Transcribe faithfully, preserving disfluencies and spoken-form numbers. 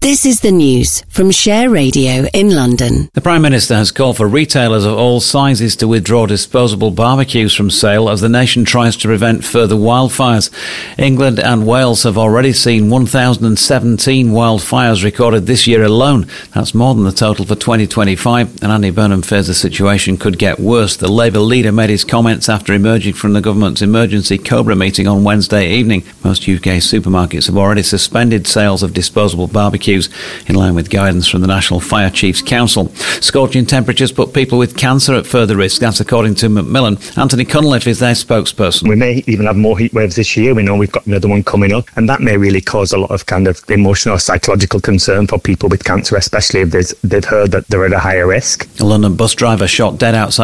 This is the news from Share Radio in London. The Prime Minister has called for retailers of all sizes to withdraw disposable barbecues from sale as the nation tries to prevent further wildfires. England and Wales have already seen one thousand seventeen wildfires recorded this year alone. That's more than the total for twenty twenty-five, and Andy Burnham fears the situation could get worse. The Labour leader made his comments after emerging from the government's emergency COBRA meeting on Wednesday evening. Most U K supermarkets have already suspended sales of disposable barbecues, in line with guidance from the National Fire Chiefs Council. Scorching temperatures put people with cancer at further risk. That's according to Macmillan. Anthony Cunliffe is their spokesperson. We may even have more heat waves this year. We know we've got another one coming up, and that may really cause a lot of kind of emotional or psychological concern for people with cancer, especially if they've heard that they're at a higher risk. A London bus driver shot dead outside